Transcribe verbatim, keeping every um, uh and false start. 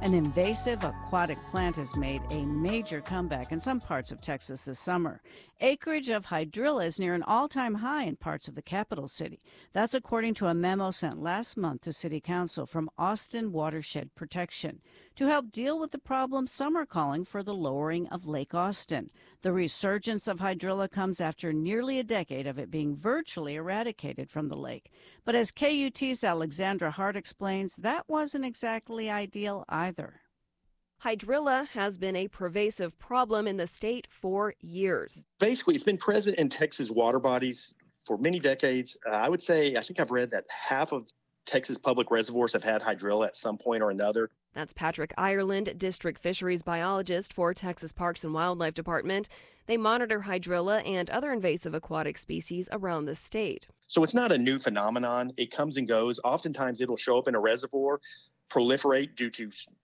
An invasive aquatic plant has made a major comeback in some parts of Texas this summer. Acreage of hydrilla is near an all-time high in parts of the capital city. That's according to a memo sent last month to City Council from Austin Watershed Protection. To help deal with the problem, some are calling for the lowering of Lake Austin. The resurgence of hydrilla comes after nearly a decade of it being virtually eradicated from the lake. But as K U T's Alexandra Hart explains, that wasn't exactly ideal either. Hydrilla has been a pervasive problem in the state for years. Basically, it's been present in Texas water bodies for many decades. Uh, I would say, I think I've read that half of Texas public reservoirs have had hydrilla at some point or another. That's Patrick Ireland, district fisheries biologist for Texas Parks and Wildlife Department. They monitor hydrilla and other invasive aquatic species around the state. So it's not a new phenomenon. It comes and goes. Oftentimes it'll show up in a reservoir, proliferate due to